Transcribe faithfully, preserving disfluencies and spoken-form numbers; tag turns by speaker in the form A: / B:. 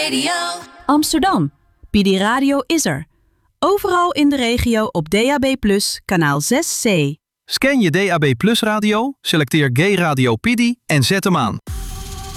A: Radio.
B: Amsterdam. P D Radio is er. Overal in de regio op D A B plus, kanaal zes C.
C: Scan je D A B Plus radio, selecteer Gay Radio P D en zet hem aan.